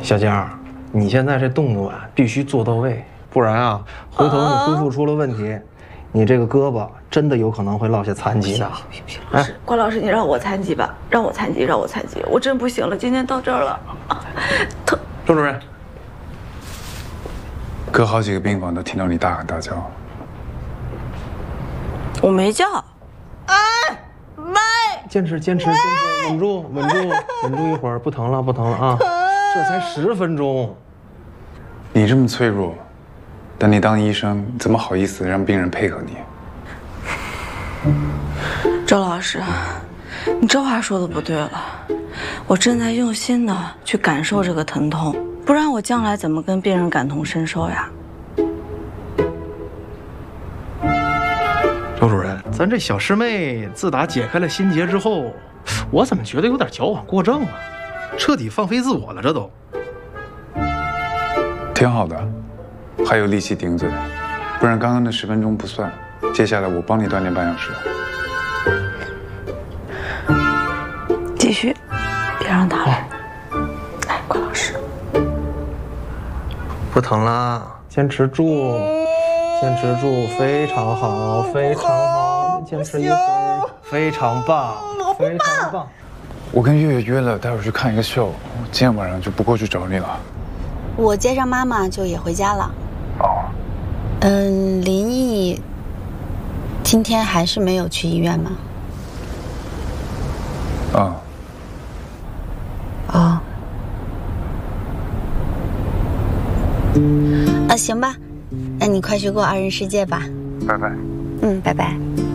小江，你现在这动作啊，必须做到位，不然啊，回头你恢复出了问题，你这个胳膊真的有可能会落下残疾的。 行，老师，关老师，你让我残疾吧，让我残疾，我真不行了，今天到这儿了，疼。 周主任，隔好几个病房都听到你大喊大叫。 我没叫。 坚持，稳住一会儿，不疼了啊！这才10分钟。 你这么脆弱，但你当医生怎么好意思让病人配合你？ 周老师，你这话说的不对了。我正在用心的去感受这个疼痛，不然我将来怎么跟病人感同身受呀？ 周主任，咱这小师妹自打解开了心结之后，我怎么觉得有点矫枉过正啊？彻底放飞自我了，这都。 挺好的，还有力气顶嘴，不然刚刚那10分钟不算，接下来我帮你锻炼半小时。 继续，别让他来。来，关老师， 不疼了，坚持住，非常好，坚持一会儿，非常棒。 我跟月月约了，待会儿去看一个秀，今天晚上就不过去找你了。 我接上妈妈就也回家了。 哦。 林毅今天还是没有去医院吗？哦。行吧，那你快去过2人世界吧。 拜拜。 拜拜。